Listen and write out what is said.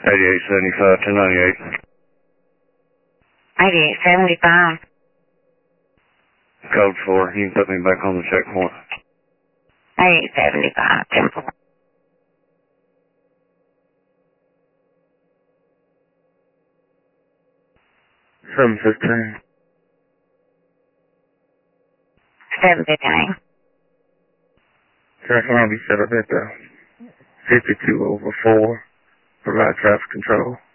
8875 1098. 8875. Code 4. You can put me back on the checkpoint. 8875 10-4. Seven 15. 715. Sir, can I be set up at the 52 over 4? Provide traffic control.